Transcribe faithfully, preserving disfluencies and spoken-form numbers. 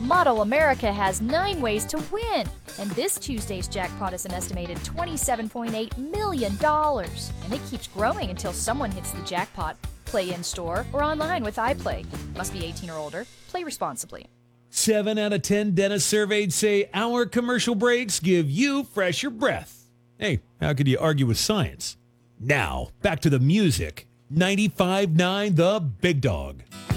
Model America has nine ways to win, and this Tuesday's jackpot is an estimated twenty-seven point eight million dollars. And it keeps growing until someone hits the jackpot. Play in-store or online with iPlay. Must be eighteen or older. Play responsibly. Seven out of ten dentists surveyed say our commercial breaks give you fresher breath. Hey, how could you argue with science? Now, back to the music. ninety-five point nine The Big Dog.